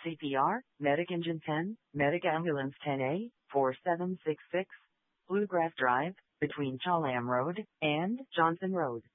CPR, Medic Engine 10, Medic Ambulance 10A, 4766, Bluegrass Drive, between Chalam Road and Johnson Road.